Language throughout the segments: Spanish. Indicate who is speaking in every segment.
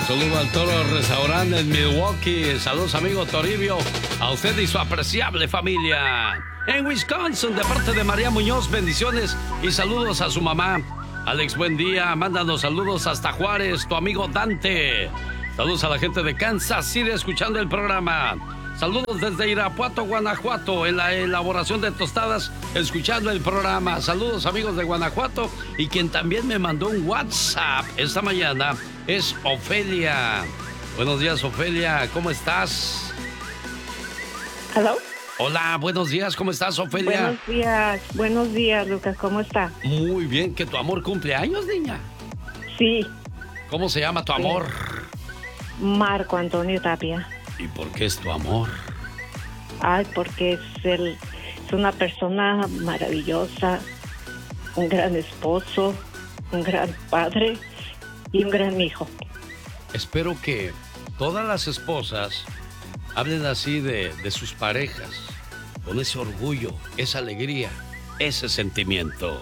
Speaker 1: Saludo al Toro Restaurante en Milwaukee. Saludos, amigo Toribio. A usted y su apreciable familia. En Wisconsin, de parte de María Muñoz, bendiciones y saludos a su mamá. Alex, buen día. Mándanos saludos hasta Juárez, tu amigo Dante. Saludos a la gente de Kansas City escuchando el programa. Saludos desde Irapuato, Guanajuato, en la elaboración de tostadas, escuchando el programa. Saludos, amigos de Guanajuato. Y quien también me mandó un WhatsApp esta mañana es Ofelia. Buenos días, Ofelia. ¿Cómo estás?
Speaker 2: ¿Aló?
Speaker 1: Hola, buenos días. ¿Cómo estás, Ofelia?
Speaker 2: Buenos días, Lucas. ¿Cómo está?
Speaker 1: Muy bien. ¿Que tu amor cumple años, niña?
Speaker 2: Sí.
Speaker 1: ¿Cómo se llama tu amor?
Speaker 2: Marco Antonio Tapia.
Speaker 1: ¿Y por qué es tu amor?
Speaker 2: Ay, porque es una persona maravillosa, un gran esposo, un gran padre y un gran hijo.
Speaker 1: Espero que todas las esposas hablen así de sus parejas, con ese orgullo, esa alegría, ese sentimiento.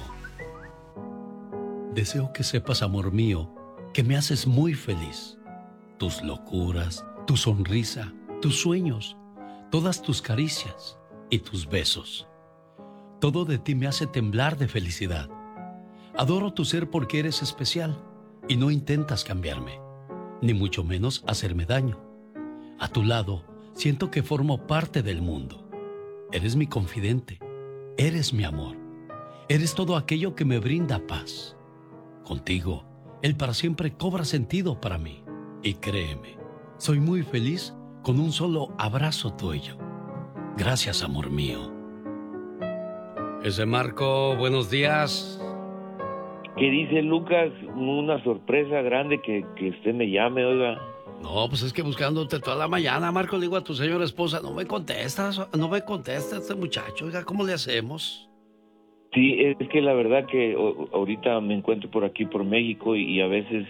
Speaker 1: Deseo que sepas, amor mío, que me haces muy feliz. Tus locuras, tu sonrisa, tus sueños, todas tus caricias y tus besos. Todo de ti me hace temblar de felicidad. Adoro tu ser porque eres especial y no intentas cambiarme, ni mucho menos hacerme daño. A tu lado, siento que formo parte del mundo. Eres mi confidente, eres mi amor, eres todo aquello que me brinda paz. Contigo, el para siempre cobra sentido para mí. Y créeme, soy muy feliz con un solo abrazo tuyo. Gracias, amor mío. Ese Marco, buenos días.
Speaker 3: ¿Qué dice Lucas? Una sorpresa grande que usted me llame, oiga.
Speaker 1: No, pues es que buscándote toda la mañana, Marco, le digo a tu señora esposa, no me contesta este muchacho, oiga, ¿cómo le hacemos?
Speaker 3: Sí, es que la verdad que ahorita me encuentro por aquí, por México, y a veces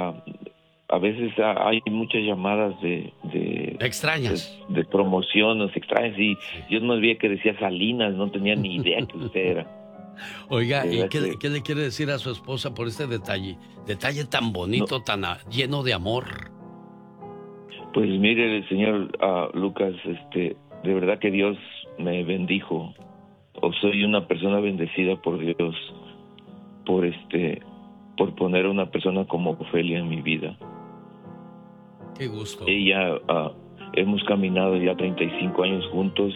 Speaker 3: hay muchas llamadas de
Speaker 1: extrañas,
Speaker 3: de promociones extrañas, y yo no sabía que decía Salinas, no tenía ni idea que usted era.
Speaker 1: Oiga, ¿y qué le quiere decir a su esposa por este detalle tan bonito,
Speaker 3: no,
Speaker 1: tan lleno de amor?
Speaker 3: Pues mire, el señor Lucas, de verdad que Dios me bendijo, o soy una persona bendecida por Dios, por poner a una persona como Ofelia en mi vida.
Speaker 1: Qué gusto.
Speaker 3: Ella, hemos caminado ya 35 años juntos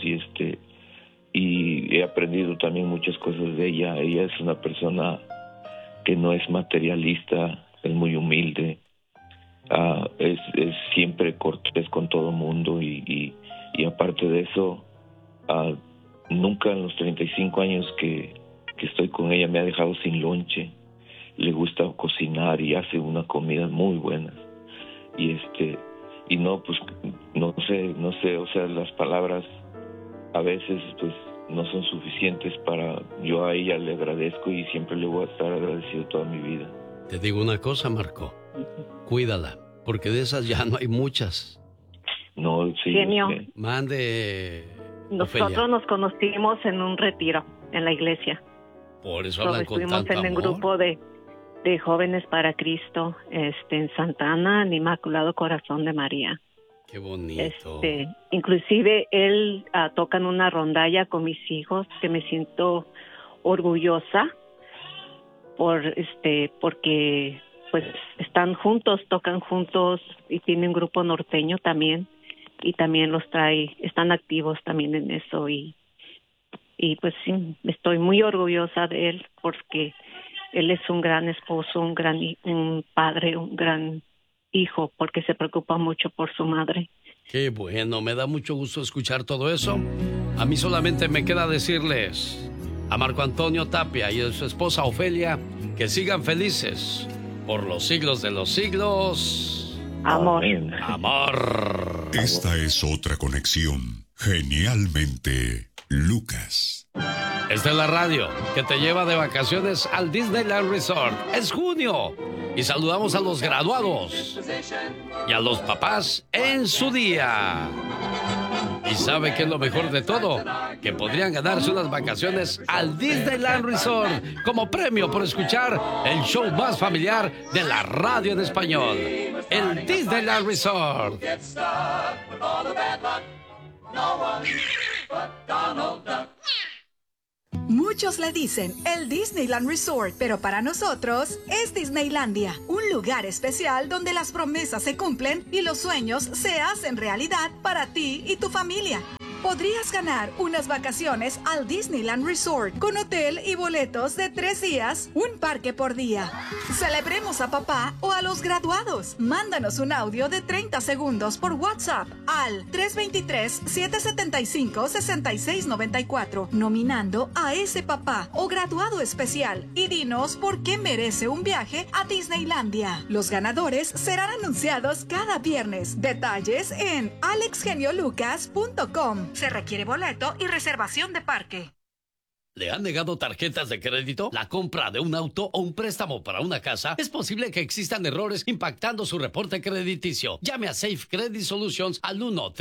Speaker 3: y he aprendido también muchas cosas de ella. Ella es una persona que no es materialista, es muy humilde, es siempre cortés con todo mundo y aparte de eso, nunca en los 35 años que estoy con ella me ha dejado sin lonche. Le gusta cocinar y hace una comida muy buena. Y no, pues, no sé, o sea, las palabras a veces, pues, no son suficientes para... Yo a ella le agradezco y siempre le voy a estar agradecido toda mi vida.
Speaker 1: Te digo una cosa, Marco, cuídala, porque de esas ya no hay muchas.
Speaker 3: No, sí.
Speaker 2: Genio.
Speaker 1: Mande,
Speaker 2: Nosotros
Speaker 1: Ofelia.
Speaker 2: nos conocimos en un retiro en la iglesia.
Speaker 1: Por eso hablan con tanto
Speaker 2: estuvimos en el
Speaker 1: amor.
Speaker 2: grupo de Jóvenes para Cristo, en Santa Ana, en Inmaculado Corazón de María.
Speaker 1: Qué bonito.
Speaker 2: Inclusive él toca en una rondalla con mis hijos, que me siento orgullosa porque pues están juntos, tocan juntos y tiene un grupo norteño también y también están activos también en eso y pues sí, estoy muy orgullosa de él porque él es un gran esposo, un padre, un gran hijo, porque se preocupa mucho por su madre.
Speaker 1: Qué bueno, me da mucho gusto escuchar todo eso. A mí solamente me queda decirles a Marco Antonio Tapia y a su esposa Ofelia que sigan felices por los siglos de los siglos.
Speaker 2: Amor.
Speaker 1: Amor.
Speaker 4: Esta es otra conexión. Genialmente, Lucas.
Speaker 1: Esta es la radio que te lleva de vacaciones al Disneyland Resort. Es junio y saludamos a los graduados y a los papás en su día. ¿Y sabe qué es lo mejor de todo? Que podrían ganarse unas vacaciones al Disneyland Resort como premio por escuchar el show más familiar de la radio en español, el Disneyland Resort.
Speaker 5: Muchos le dicen el Disneyland Resort, pero para nosotros es Disneylandia, un lugar especial donde las promesas se cumplen y los sueños se hacen realidad para ti y tu familia. Podrías ganar unas vacaciones al Disneyland Resort con hotel y boletos de 3 días, un parque por día. Celebremos a papá o a los graduados. Mándanos un audio de 30 segundos por WhatsApp al 323-775-6694, nominando a ese papá o graduado especial y dinos por qué merece un viaje a Disneylandia. Los ganadores serán anunciados cada viernes. Detalles en alexgeniolucas.com. Se requiere boleto y reservación de parque.
Speaker 1: ¿Le han negado tarjetas de crédito? ¿La compra de un auto o un préstamo para una casa? Es posible que existan errores impactando su reporte crediticio. Llame a Safe Credit Solutions al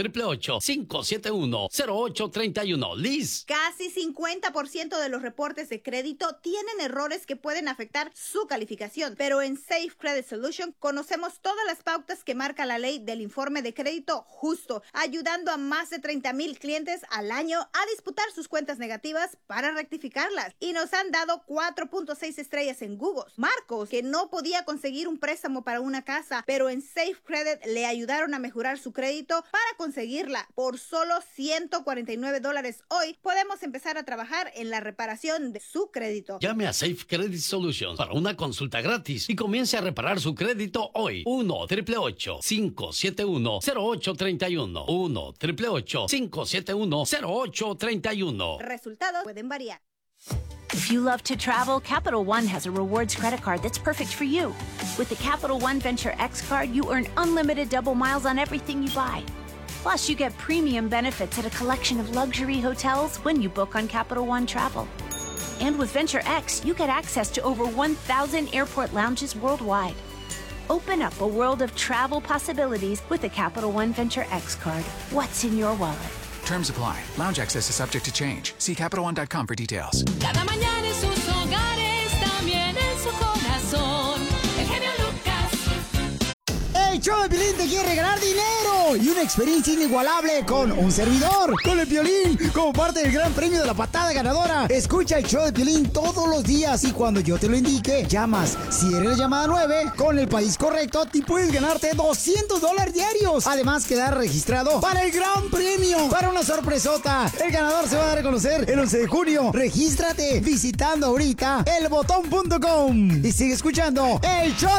Speaker 1: 1-888-571-0831. Liz.
Speaker 6: Casi 50% de los reportes de crédito tienen errores que pueden afectar su calificación. Pero en Safe Credit Solutions conocemos todas las pautas que marca la ley del informe de crédito justo, ayudando a más de 30,000 clientes al año a disputar sus cuentas negativas para rectificarlas, y nos han dado 4.6 estrellas en Google. Marcos, que no podía conseguir un préstamo para una casa, pero en Safe Credit le ayudaron a mejorar su crédito para conseguirla. Por solo $149 hoy podemos empezar a trabajar en la reparación de su crédito.
Speaker 1: Llame a Safe Credit Solutions para una consulta gratis y comience a reparar su crédito hoy. 1-888-571-0831. 1-888-571-0831.
Speaker 6: Resultados pueden variar.
Speaker 7: If you love to travel, Capital One has a rewards credit card that's perfect for you. With the Capital One Venture X card, you earn unlimited double miles on everything you buy. Plus, you get premium benefits at a collection of luxury hotels when you book on Capital One Travel. And with Venture X, you get access to over 1,000 airport lounges worldwide. Open up a world of travel possibilities with the Capital One Venture X card. What's in your wallet?
Speaker 8: Terms apply. Lounge access is subject to change. See CapitalOne.com for details.
Speaker 9: Cada mañana en sus hogares, también en su corazón. El genio Lucas.
Speaker 10: El show de Piolín te quiere regalar dinero y una experiencia inigualable con un servidor, con el Piolín, como parte del gran premio de la patada ganadora. Escucha el show de Piolín todos los días y cuando yo te lo indique, llamas. Si eres la llamada 9, con el país correcto, te puedes ganarte $200 diarios. Además, quedar registrado para el gran premio, para una sorpresota. El ganador se va a dar a conocer el 11 de junio. Regístrate visitando ahorita elbotón.com y sigue escuchando el show